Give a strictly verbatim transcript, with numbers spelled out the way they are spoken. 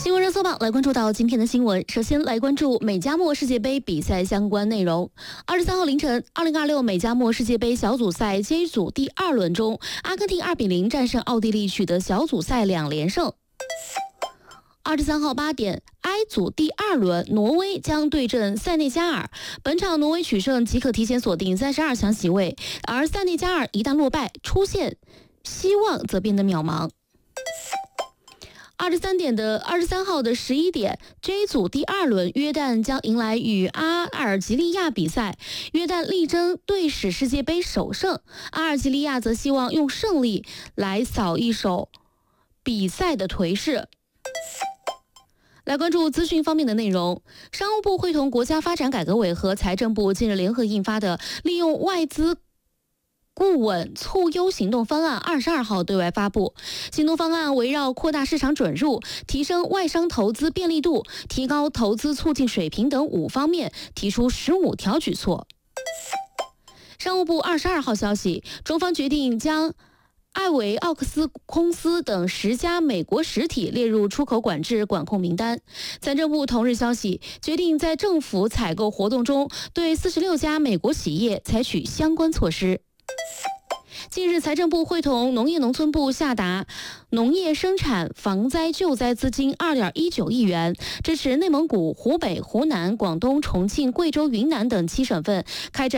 新闻热搜榜来关注到今天的新闻。首先来关注美加墨世界杯比赛相关内容。二十三号凌晨，二零二六美加墨世界杯小组赛 J 组第二轮中，阿根廷二比零战胜奥地利，取得小组赛两连胜。二十三号八点 ，I 组第二轮，挪威将对阵塞内加尔。本场挪威取胜即可提前锁定三十二强席位，而塞内加尔一旦落败，出现希望则变得渺茫。二十三点的二十三号的十一点 ，J 组第二轮，约旦将迎来与阿尔及利亚比赛。约旦力争队史世界杯首胜，阿尔及利亚则希望用胜利来扫一手比赛的颓势。来关注资讯方面的内容，商务部会同国家发展改革委和财政部近日联合印发的利用外资顾问促优行动方案二十二号对外发布。行动方案围绕扩大市场准入、提升外商投资便利度、提高投资促进水平等五方面提出十五条举措。商务部二十二号消息，中方决定将艾维奥克斯公司等十家美国实体列入出口管制管控名单。财政部同日消息，决定在政府采购活动中对四十六家美国企业采取相关措施。近日，财政部会同农业农村部下达农业生产防灾救灾资金 二点一九亿元，支持内蒙古、湖北、湖南、广东、重庆、贵州、云南等七省份开展